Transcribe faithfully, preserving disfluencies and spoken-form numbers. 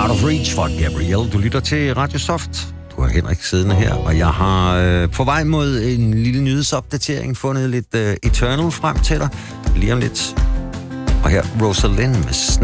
Out of Reach for Gabrielle. Du lytter til Radio Soft. Du har Henrik siddende her, og jeg har øh, på vej mod en lille nyhedsopdatering fundet lidt øh, Eternal frem til dig lige om lidt. Og her Rosalind med Snap.